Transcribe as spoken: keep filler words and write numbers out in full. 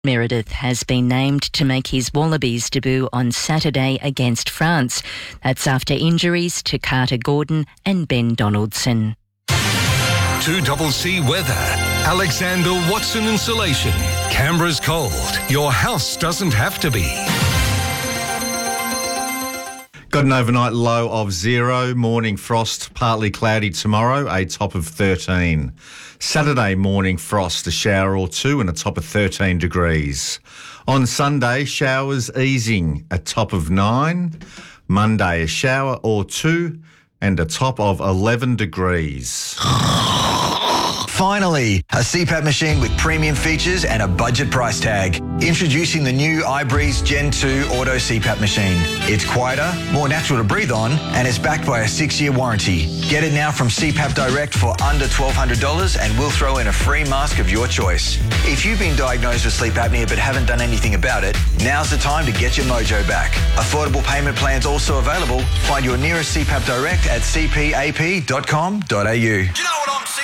Meredith has been named to make his Wallabies debut on Saturday against France. That's after injuries to Carter Gordon and Ben Donaldson. two C C weather. Alexander Watson Insulation. Canberra's cold. Your house doesn't have to be. Got an overnight low of zero, morning frost, partly cloudy tomorrow, a top of thirteen. Saturday morning frost, a shower or two and a top of thirteen degrees. On Sunday, showers easing, a top of nine. Monday, a shower or two and a top of eleven degrees. Finally, a C PAP machine with premium features and a budget price tag. Introducing the new iBreeze Gen two Auto C PAP machine. It's quieter, more natural to breathe on, and it's backed by a six-year warranty. Get it now from C PAP Direct for under twelve hundred dollars and we'll throw in a free mask of your choice. If you've been diagnosed with sleep apnea but haven't done anything about it, now's the time to get your mojo back. Affordable payment plans also available. Find your nearest C PAP Direct at c p a p dot com dot a u. You know what I'm